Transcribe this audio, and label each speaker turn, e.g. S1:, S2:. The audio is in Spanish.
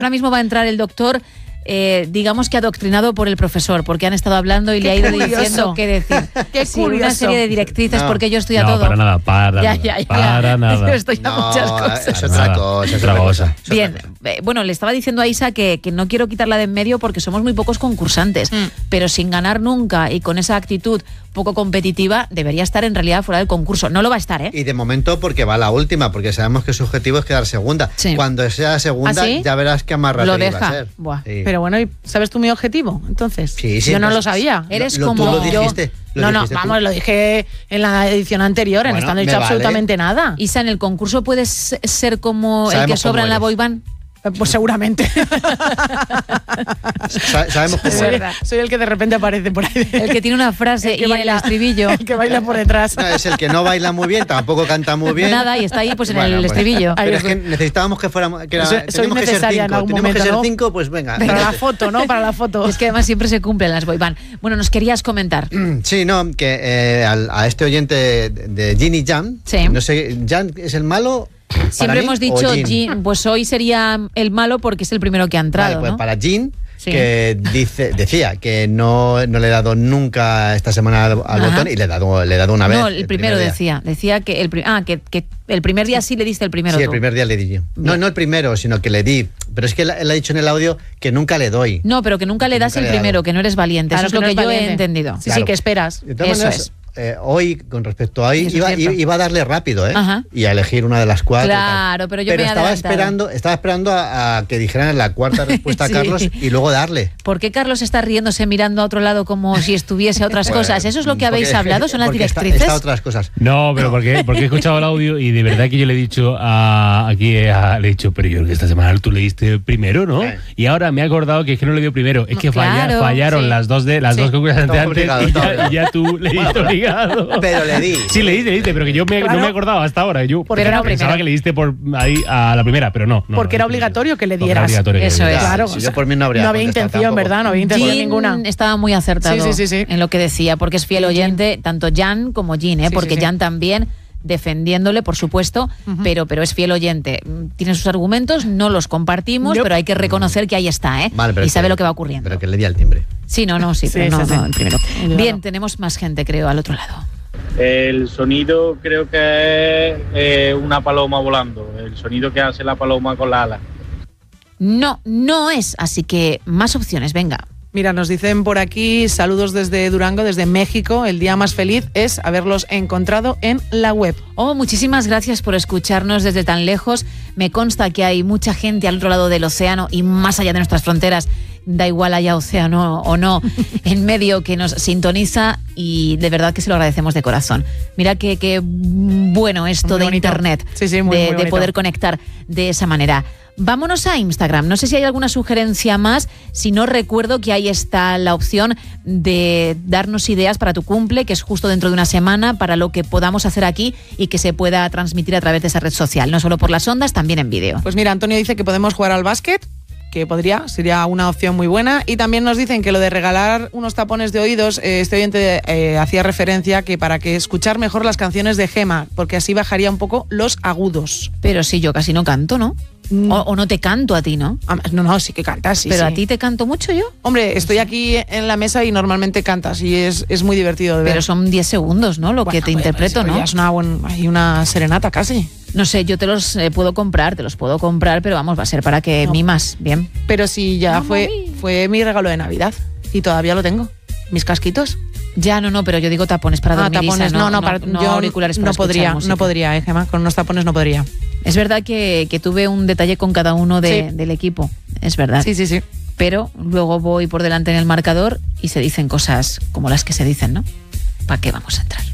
S1: Ahora mismo va a entrar el doctor, digamos que adoctrinado por el profesor, porque han estado hablando y le ha ido diciendo qué decir.
S2: Qué curioso.
S1: Una serie de directrices, porque yo estoy a todo.
S3: Para nada, para nada.
S1: Yo estoy a muchas cosas.
S4: Es otra cosa.
S1: Bien, bueno, le estaba diciendo a Isa que no quiero quitarla de en medio porque somos muy pocos concursantes, pero sin ganar nunca y con esa actitud poco competitiva, debería estar en realidad fuera del concurso. No lo va a estar, ¿eh?
S4: Y de momento porque va a la última, porque sabemos que su objetivo es quedar segunda.
S1: Sí.
S4: Cuando sea segunda,
S1: ¿Ah, sí?
S4: ya verás qué amarrate
S1: Lo
S4: va a
S1: deja.
S4: ser.
S1: Buah.
S4: Sí.
S2: Pero bueno, ¿sabes tú mi objetivo? Entonces,
S4: Sí,
S2: yo no
S4: pues,
S2: lo sabía.
S1: Eres
S4: tú
S1: como
S4: lo dijiste.
S2: No, vamos, lo dije en la edición anterior, en
S4: Bueno,
S2: esta no he
S4: me
S2: dicho
S4: vale.
S2: absolutamente nada.
S1: Isa, ¿en el concurso puedes ser como el
S4: Sabemos
S1: que sobra
S4: cómo
S1: en la
S4: eres.
S1: boyband?
S2: Pues seguramente.
S4: Sabemos cómo eres.
S2: Soy el que de repente aparece por ahí.
S1: El que tiene una frase
S2: El que
S1: y
S2: baila.
S1: el estribillo.
S2: El que baila por detrás.
S4: No, es el que no baila muy bien, tampoco canta muy bien.
S1: Nada, y está ahí pues en
S4: Bueno,
S1: el
S4: pues,
S1: estribillo.
S4: Pero es que necesitábamos que fuéramos.
S2: Soy
S4: Tenemos que ser
S2: necesaria en
S4: 5.
S2: algún
S4: Tenemos
S2: momento,
S4: que ser
S2: ¿no?
S4: 5, pues venga.
S2: Para la foto, ¿no? Para la foto.
S1: Es que además siempre se cumplen las boyband. Bueno, nos querías comentar.
S4: Sí, no, que a este oyente de Jin y Jan,
S1: Sí.
S4: no sé, ¿Jan es el malo? para
S1: Siempre
S4: mí,
S1: hemos
S4: o
S1: dicho,
S4: Jin?
S1: pues hoy sería el malo porque es el primero que ha entrado,
S4: Vale, pues
S1: ¿no?
S4: para Jin,
S1: Sí.
S4: que decía que no le he dado nunca esta semana al
S1: Ajá.
S4: botón y le he dado una vez.
S1: No, el primero
S4: primer
S1: decía que el primer día sí le diste el primero
S4: Sí, el
S1: tú.
S4: primer día le di yo. No el primero, sino que le di. Pero es que él ha dicho en el audio que nunca le doy.
S1: No, pero que nunca le das
S4: Nunca
S1: el
S4: le he dado.
S1: primero, que no eres valiente.
S2: Claro,
S1: Eso es lo
S2: no
S1: que yo he
S2: valiente.
S1: entendido.
S2: Sí,
S4: Claro.
S2: sí, que esperas.
S4: De todas
S1: Eso
S4: maneras, hoy, con respecto a hoy,
S1: Eso es cierto.
S4: iba a darle rápido,
S1: Ajá.
S4: y a elegir una de las 4.
S1: Claro, pero yo me he
S4: estaba
S1: adelantado.
S4: esperando a que dijeran la cuarta respuesta
S1: Sí.
S4: a Carlos y luego darle.
S1: ¿Por qué Carlos está riéndose mirando a otro lado como si estuviese a otras
S4: Bueno,
S1: cosas? ¿Eso es lo que habéis
S4: porque-
S1: hablado? ¿Son las
S4: porque
S1: directrices?
S4: Está otras cosas.
S3: No, pero porque he escuchado el audio y de verdad que yo le he dicho le he dicho, pero yo creo que esta semana tú le diste primero, ¿no? Y ahora me he acordado que es que no le dio primero. Es
S1: No,
S3: que
S1: claro,
S3: fallaron
S1: sí.
S3: las dos concursantes
S4: Estaba
S3: antes
S4: obligado,
S3: y
S4: estaba
S3: ya,
S4: obligado.
S3: y ya tú le diste obligado.
S4: Pero le di.
S3: Sí, le diste, pero que yo no me acordaba hasta ahora. Yo
S2: Porque era
S3: pensaba
S2: primero.
S3: que le diste por ahí a la primera, pero no.
S2: Porque era obligatorio que le
S3: Porque era
S2: dieras.
S3: obligatorio que
S1: Eso
S3: le
S1: es.
S3: dieras.
S2: Claro,
S4: Si
S2: o
S4: yo
S2: sea,
S4: por mí no habría
S2: había
S4: contestado
S2: intención,
S4: tampoco.
S2: ¿verdad? No había intención
S1: Jin
S2: ninguna.
S1: estaba muy acertado
S2: Sí.
S1: en lo que decía, porque es fiel oyente, tanto Jan como Jin,
S2: Sí,
S1: porque
S2: sí.
S1: Jan también defendiéndole, por supuesto, pero es fiel oyente. Tiene sus argumentos, no los compartimos,
S2: Nope.
S1: pero hay que reconocer que ahí está, ¿eh?
S4: Vale, pero
S1: y sabe
S4: que-
S1: lo que va ocurriendo.
S4: Pero que le di al timbre.
S1: Sí, pero
S2: Sí,
S1: no,
S2: sí.
S1: no, el primero.
S2: Claro.
S1: Bien, tenemos más gente, creo, al otro lado.
S5: El sonido creo que es una paloma volando, el sonido que hace la paloma con la ala.
S1: No es, así que más opciones, venga.
S2: Mira, nos dicen por aquí, saludos desde Durango, desde México. El día más feliz es haberlos encontrado en la web.
S1: Oh, muchísimas gracias por escucharnos desde tan lejos. Me consta que hay mucha gente al otro lado del océano y más allá de nuestras fronteras, da igual haya océano o no, en medio, que nos sintoniza y de verdad que se lo agradecemos de corazón. Mira qué bueno esto
S2: Muy
S1: de
S2: bonito.
S1: Internet,
S2: Sí, muy
S1: de
S2: bonito.
S1: poder conectar de esa manera. Vámonos a Instagram. No sé si hay alguna sugerencia más. Si no, recuerdo que ahí está la opción de darnos ideas para tu cumple, que es justo dentro de una semana, para lo que podamos hacer aquí y que se pueda transmitir a través de esa red social. No solo por las ondas, también en vídeo.
S2: Pues mira, Antonio dice que podemos jugar al básquet, que sería una opción muy buena. Y también nos dicen que lo de regalar unos tapones de oídos, este oyente hacía referencia que para que escuchar mejor las canciones de Gema, porque así bajaría un poco los agudos.
S1: Pero sí, yo casi no canto, ¿no? O no te canto a ti, ¿no?
S2: No, sí que cantas, sí.
S1: Pero
S2: sí.
S1: a ti te canto mucho yo.
S2: Hombre, estoy aquí en la mesa y normalmente cantas y es muy divertido de ver.
S1: Pero son 10 segundos, ¿no? Lo que
S2: Bueno,
S1: te interpreto,
S2: eso
S1: ¿no?
S2: ya es hay una serenata casi.
S1: No sé, yo te los puedo comprar, pero vamos, va a ser para que
S2: No.
S1: mimas, bien.
S2: Pero sí, ya
S1: No,
S2: fue mi regalo de Navidad y todavía lo tengo. Mis casquitos.
S1: Ya, no, pero yo digo tapones para dormir,
S2: tapones,
S1: Isa, no
S2: yo
S1: auriculares para
S2: no
S1: escuchar
S2: podría,
S1: música.
S2: no podría, Gemma, con unos tapones no podría.
S1: Es verdad que tuve un detalle con cada uno del equipo, es verdad.
S2: Sí.
S1: Pero luego voy por delante en el marcador y se dicen cosas como las que se dicen, ¿no? ¿Para qué vamos a entrar?